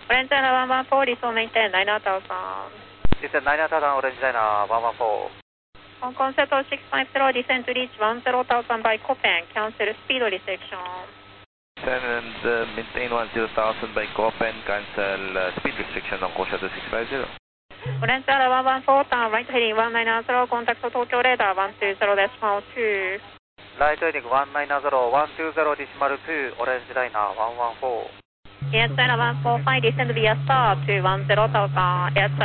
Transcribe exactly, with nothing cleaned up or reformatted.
Orange Diner one one four, resume maintain nine thousand. Descend nine thousand, Orange Diner one one four. On concept six five zero, descend to reach one zero thousand by Copen, cancel speed restriction. Descend and uh, maintain one zero thousand by Copen, cancel uh, speed restriction on Kosha two six five zero. Orange Diner one one four, turn right heading one nine zero, contact Tokyo radar one two zero decimal two. Right heading one nine zero, one two zero decimal two, Orange Diner one one four. Yes, Diner one four five, descend via star to one zero thousand. Yes,